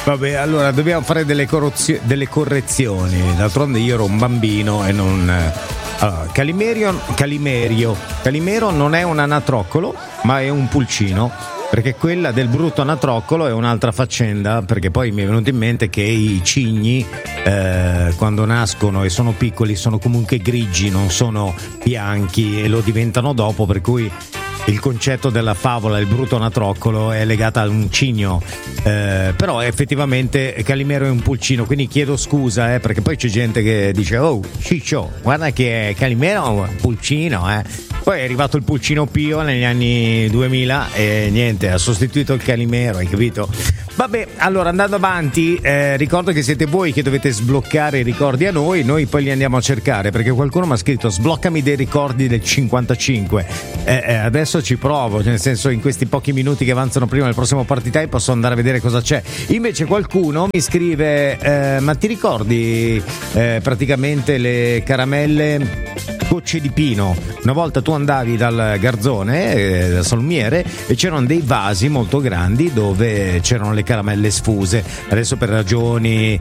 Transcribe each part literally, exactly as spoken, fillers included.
Vabbè, allora dobbiamo fare delle, corrozio- delle correzioni. D'altronde io ero un bambino e non. Allora, Calimerio, Calimerio, Calimero non è un anatroccolo, ma è un pulcino. Perché quella del brutto anatroccolo è un'altra faccenda, perché poi mi è venuto in mente che i cigni eh, quando nascono e sono piccoli sono comunque grigi, non sono bianchi, e lo diventano dopo, per cui il concetto della favola, il brutto anatroccolo, è legato a un cigno, eh, però effettivamente Calimero è un pulcino, quindi chiedo scusa, eh, perché poi c'è gente che dice: oh ciccio, guarda che Calimero è un pulcino, eh. Poi è arrivato il pulcino Pio negli anni duemila e niente, ha sostituito il Calimero, hai capito? Vabbè, allora andando avanti, eh, ricordo che siete voi che dovete sbloccare i ricordi a noi, noi poi li andiamo a cercare, perché qualcuno mi ha scritto: sbloccami dei ricordi del cinquantacinque. Eh, eh, adesso ci provo, nel senso, in questi pochi minuti che avanzano prima del prossimo Party Time posso andare a vedere cosa c'è. Invece qualcuno mi scrive: eh, ma ti ricordi eh, praticamente le caramelle Gocce di Pino? Una volta tu andavi dal garzone, eh, dal salumiere, e c'erano dei vasi molto grandi dove c'erano le caramelle sfuse. Adesso per ragioni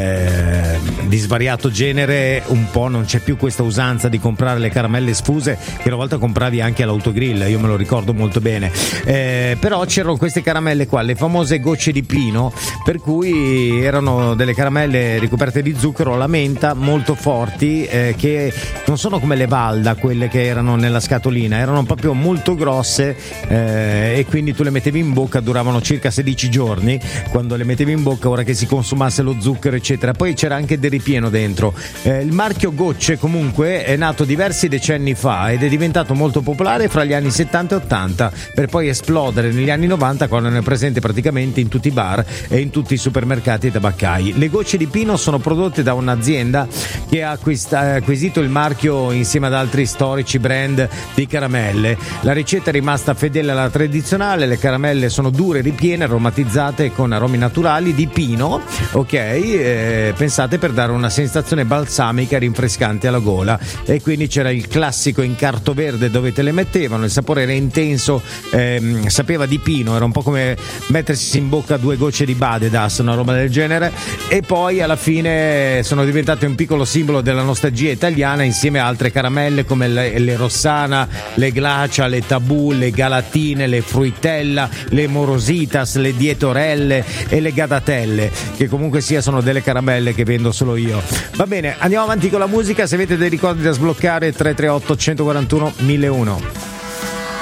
eh, di svariato genere un po' non c'è più questa usanza di comprare le caramelle sfuse, che una volta compravi anche all'autogrill, io me lo ricordo molto bene, eh, però c'erano queste caramelle qua, le famose Gocce di Pino, per cui erano delle caramelle ricoperte di zucchero alla menta, molto forti, eh, che non sono come le Valda, quelle che erano nella scatolina, erano proprio molto grosse, eh, e quindi tu le mettevi in bocca, duravano circa sedici giorni quando le mettevi in bocca, ora che si consumasse lo zucchero eccetera. Poi c'era anche del ripieno dentro. Eh, il marchio Gocce comunque è nato diversi decenni fa ed è diventato molto popolare fra gli anni settanta e ottanta, per poi esplodere negli anni novanta, quando è presente praticamente in tutti i bar e in tutti i supermercati e tabaccai. Le Gocce di Pino sono prodotte da un'azienda che ha acquisito il marchio insieme ad altri storici brand di caramelle. La ricetta è rimasta fedele alla tradizionale, le caramelle sono dure, ripiene, aromatizzate con aromi naturali di pino, ok, eh, pensate per dare una sensazione balsamica e rinfrescante alla gola. E quindi c'era il classico incarto verde dove te le mettevano, il sapore era intenso, ehm, sapeva di pino, era un po' come mettersi in bocca due gocce di Badedas, una roba del genere. E poi alla fine sono diventate un piccolo simbolo della nostalgia italiana, insieme a altre caramelle come le, le Rossana, le Glacia, le Tabù, le Galatine, le Fruitella, le Morositas, le Dietorelle e le Gadatelle, che comunque sia sono delle caramelle che vendo solo io. Va bene, andiamo avanti con la musica. Se avete dei ricordi da sbloccare, tre tre otto uno quattro uno uno zero uno.